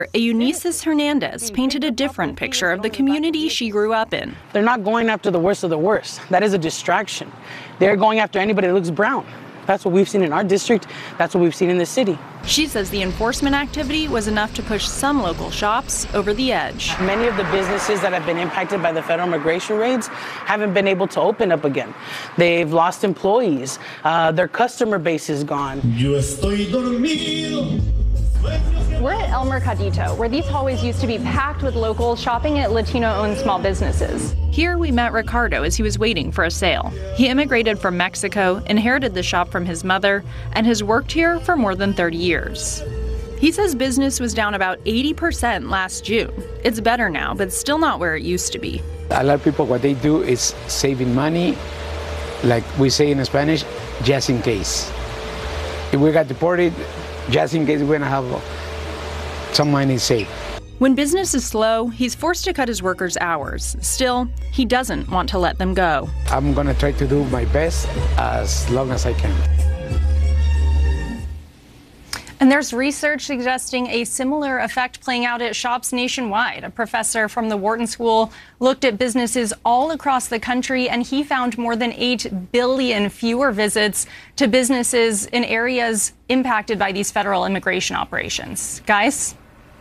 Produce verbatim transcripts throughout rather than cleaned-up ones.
Eunices Hernandez painted a different picture of the community she grew up in. They're not going after the worst of the worst. That is a distraction. They're going after anybody that looks brown. That's what we've seen in our district. That's what we've seen in the city. She says the enforcement activity was enough to push some local shops over the edge. Many of the businesses that have been impacted by the federal immigration raids haven't been able to open up again. They've lost employees. Uh, their customer base is gone. Yo estoy dormido. We're at El Mercadito, where these hallways used to be packed with locals shopping at Latino-owned small businesses. Here we met Ricardo as he was waiting for a sale. He immigrated from Mexico, inherited the shop from his mother, and has worked here for more than thirty years. He says business was down about eighty percent last June. It's better now, but still not where it used to be. A lot of people, what they do is saving money, like we say in Spanish, just in case. If we got deported, just in case we're gonna have some money saved. When business is slow, he's forced to cut his workers' hours. Still, he doesn't want to let them go. I'm gonna try to do my best as long as I can. And there's research suggesting a similar effect playing out at shops nationwide. A professor from the Wharton School looked at businesses all across the country, and he found more than eight billion fewer visits to businesses in areas impacted by these federal immigration operations. Guys?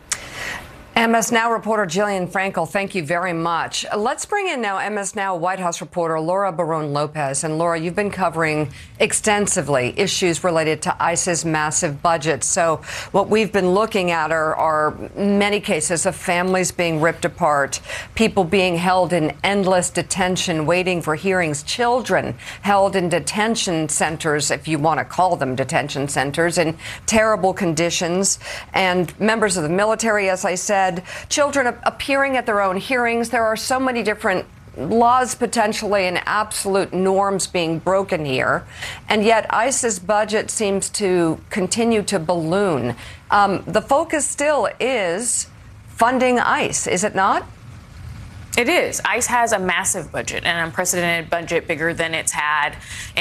M S Now reporter Jillian Frankel, thank you very much. Let's bring in now M S Now White House reporter Laura Barron-Lopez. And Laura, you've been covering extensively issues related to ICE's massive budget. So what we've been looking at are, are many cases of families being ripped apart, people being held in endless detention, waiting for hearings, children held in detention centers, if you want to call them detention centers, in terrible conditions, and members of the military, as I said, children appearing at their own hearings. There are so many different laws potentially and absolute norms being broken here. And yet ICE's budget seems to continue to balloon. Um, the focus still is funding ICE, is it not? It is. ICE has a massive budget, an unprecedented budget, bigger than it's had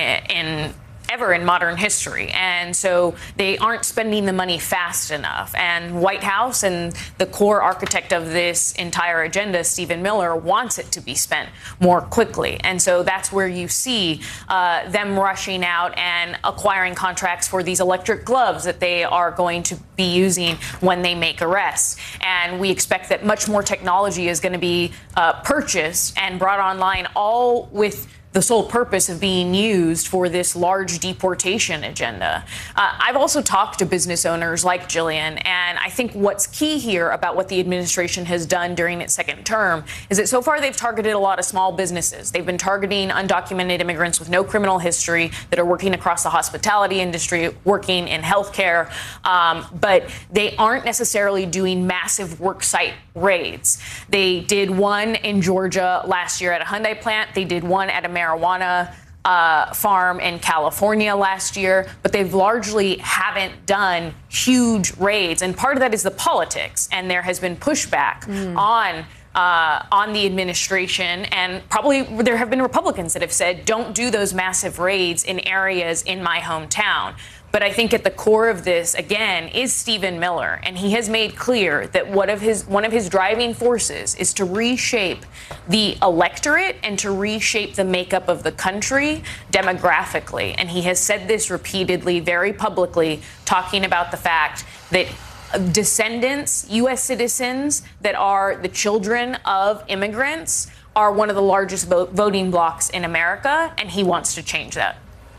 in ever in modern history. And so they aren't spending the money fast enough. And White House and the core architect of this entire agenda, Stephen Miller, wants it to be spent more quickly. And so that's where you see uh, them rushing out and acquiring contracts for these electric gloves that they are going to be using when they make arrests. And we expect that much more technology is going to be uh, purchased and brought online, all with the sole purpose of being used for this large deportation agenda. Uh, I've also talked to business owners like Jillian, and I think what's key here about what the administration has done during its second term is that so far they've targeted a lot of small businesses. They've been targeting undocumented immigrants with no criminal history that are working across the hospitality industry, working in healthcare, um, but they aren't necessarily doing massive worksite raids. They did one in Georgia last year at a Hyundai plant. They did one at a marijuana uh, farm in California last year, but they've largely haven't done huge raids. And part of that is the politics. And there has been pushback mm. on Uh, on the administration, and probably there have been Republicans that have said, don't do those massive raids in areas in my hometown. But I think at the core of this, again, is Stephen Miller, and he has made clear that one of his one of his driving forces is to reshape the electorate and to reshape the makeup of the country demographically. And he has said this repeatedly, very publicly, talking about the fact that descendants, U S citizens that are the children of immigrants are one of the largest vote, voting blocs in America, and he wants to change that.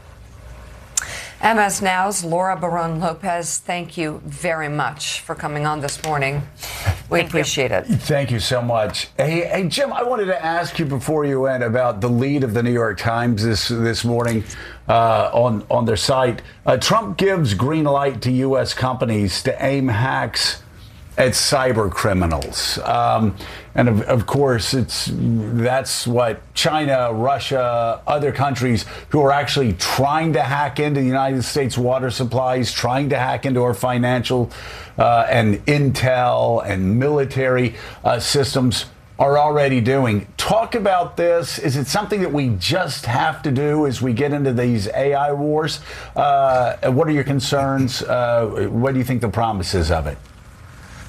M S Now's Laura Barron-Lopez, thank you very much for coming on this morning. We Thank appreciate you. it. Thank you so much. Hey, hey, Jim, I wanted to ask you before you went about the lead of the New York Times this this morning uh, on, on their site. Uh, Trump gives green light to U S companies to aim hacks at cyber criminals. Um, and of, of course, it's that's what China, Russia, other countries who are actually trying to hack into the United States water supplies, trying to hack into our financial uh, and intel and military uh, systems are already doing. Talk about this. Is it something that we just have to do as we get into these A I wars? Uh, what are your concerns? Uh, what do you think the promise is of it?